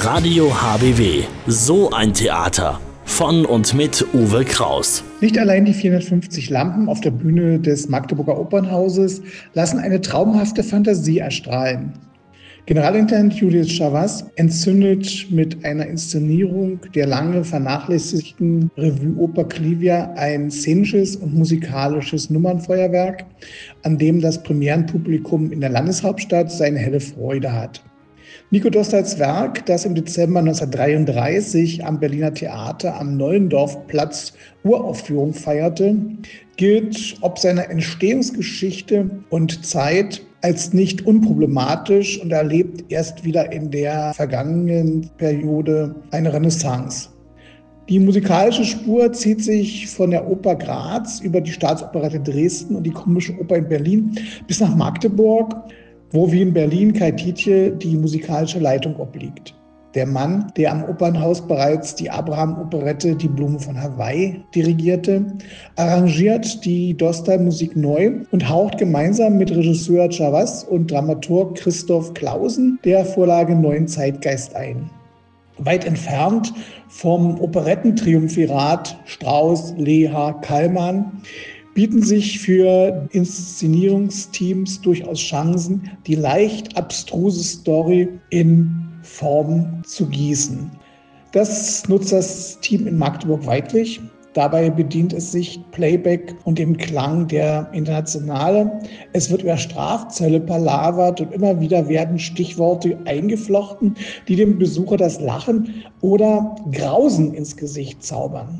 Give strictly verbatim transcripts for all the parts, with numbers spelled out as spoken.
Radio H B W, so ein Theater. Von und mit Uwe Kraus. Nicht allein die vierhundertfünfzig Lampen auf der Bühne des Magdeburger Opernhauses lassen eine traumhafte Fantasie erstrahlen. Generalintendant Julius Chavas entzündet mit einer Inszenierung der lange vernachlässigten Revue Oper Clivia ein szenisches und musikalisches Nummernfeuerwerk, an dem das Premierenpublikum in der Landeshauptstadt seine helle Freude hat. Nico Dostals Werk, das im Dezember neunzehnhundertdreiunddreißig am Berliner Theater am Neulendorfplatz Uraufführung feierte, gilt ob seiner Entstehungsgeschichte und Zeit als nicht unproblematisch und erlebt erst wieder in der vergangenen Periode eine Renaissance. Die musikalische Spur zieht sich von der Oper Graz über die Staatsoperette Dresden und die Komische Oper in Berlin bis nach Magdeburg, wo wie in Berlin Kai Tiedje die musikalische Leitung obliegt. Der Mann, der am Opernhaus bereits die Abraham-Operette Die Blume von Hawaii dirigierte, arrangiert die Dostal-Musik neu und haucht gemeinsam mit Regisseur Chavas und Dramaturg Christoph Clausen der Vorlage neuen Zeitgeist ein. Weit entfernt vom Operettentriumvirat Strauss, Leha, Kallmann bieten sich für Inszenierungsteams durchaus Chancen, die leicht abstruse Story in Form zu gießen. Das nutzt das Team in Magdeburg weidlich. Dabei bedient es sich Playback und dem Klang der Internationale. Es wird über Strafzölle palavert und immer wieder werden Stichworte eingeflochten, die dem Besucher das Lachen oder Grausen ins Gesicht zaubern.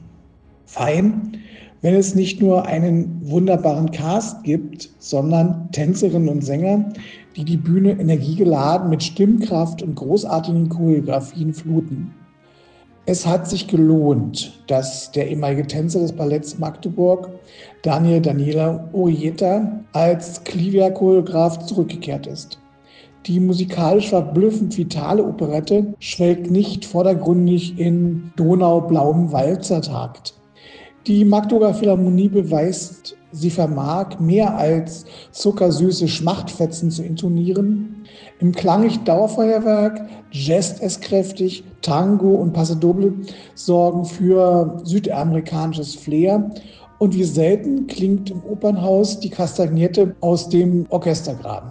Fein, wenn es nicht nur einen wunderbaren Cast gibt, sondern Tänzerinnen und Sänger, die die Bühne energiegeladen mit Stimmkraft und großartigen Choreografien fluten. Es hat sich gelohnt, dass der ehemalige Tänzer des Balletts Magdeburg, Daniel Daniela Urieta, als Clivia-Choreograf zurückgekehrt ist. Die musikalisch verblüffend vitale Operette schwelgt nicht vordergründig in donaublauem Walzertakt. Die Magdeburger Philharmonie beweist, sie vermag mehr als zuckersüße Schmachtfetzen zu intonieren. Im klanglichen Dauerfeuerwerk jazzt es kräftig, Tango und Paso Doble sorgen für südamerikanisches Flair und wie selten klingt im Opernhaus die Kastagnette aus dem Orchestergraben.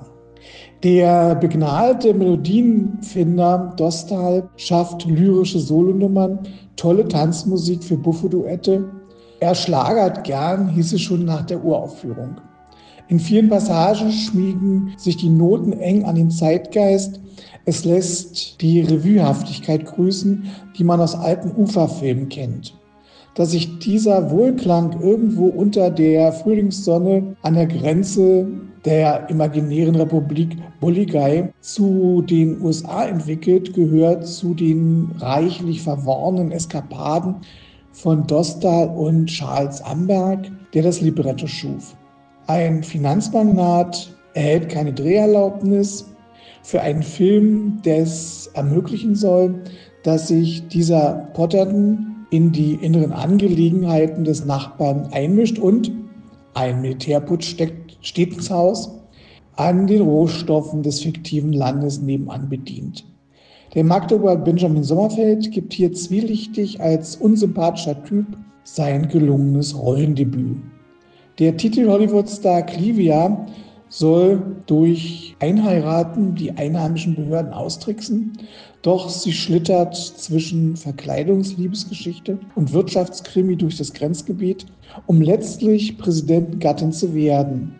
Der begnadete Melodienfinder Dostal schafft lyrische Solonummern, tolle Tanzmusik für Buffo-Duette. Er schlagert gern, hieß es schon nach der Uraufführung. In vielen Passagen schmiegen sich die Noten eng an den Zeitgeist. Es lässt die Revuehaftigkeit grüßen, die man aus alten Uferfilmen kennt. Dass sich dieser Wohlklang irgendwo unter der Frühlingssonne an der Grenze der imaginären Republik Bolligai zu den U S A entwickelt, gehört zu den reichlich verworrenen Eskapaden von Dostal und Charles Amberg, der das Libretto schuf. Ein Finanzmagnat erhält keine Dreherlaubnis für einen Film, der es ermöglichen soll, dass sich dieser Potterton in die inneren Angelegenheiten des Nachbarn einmischt und ein Militärputsch steckt, steht ins Haus, an den Rohstoffen des fiktiven Landes nebenan bedient. Der Magdeburger Benjamin Sommerfeld gibt hier zwielichtig als unsympathischer Typ sein gelungenes Rollendebüt. Der Titel Hollywood-Star Clivia soll durch Einheiraten die einheimischen Behörden austricksen, doch sie schlittert zwischen Verkleidungsliebesgeschichte und Wirtschaftskrimi durch das Grenzgebiet, um letztlich Präsidentengattin zu werden.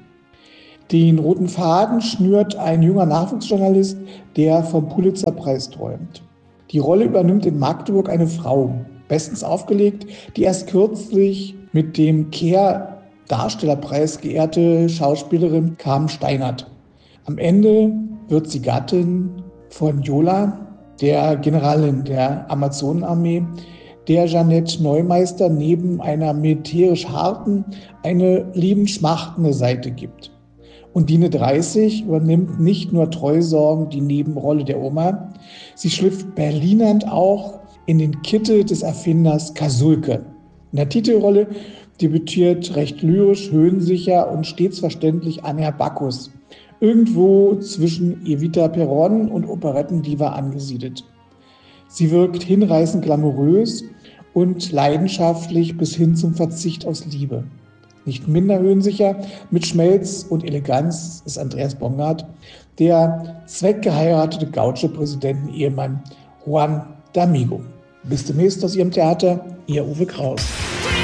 Den roten Faden schnürt ein junger Nachwuchsjournalist, der vom Pulitzerpreis träumt. Die Rolle übernimmt in Magdeburg eine Frau, bestens aufgelegt, die erst kürzlich mit dem Kehr-Darstellerpreis geehrte Schauspielerin Carmen Steinert. Am Ende wird sie Gattin von Yola, der Generalin der Amazonenarmee, der Jeanette Neumeister neben einer militärisch harten eine liebend schmachtende Seite gibt. Und Dine dreißig übernimmt nicht nur treusorgend die Nebenrolle der Oma, sie schlüpft berlinernd auch in den Kittel des Erfinders Kasulke. In der Titelrolle debütiert recht lyrisch, höhensicher und stets verständlich Anja Bacchus, irgendwo zwischen Evita Peron und Operettendiva angesiedelt. Sie wirkt hinreißend glamourös und leidenschaftlich bis hin zum Verzicht aus Liebe. Nicht minder höhensicher mit Schmelz und Eleganz ist Andreas Bongard, der zweckgeheiratete Gaucho-Präsidenten-Ehemann Juan D'Amigo. Bis demnächst aus Ihrem Theater, Ihr Uwe Kraus.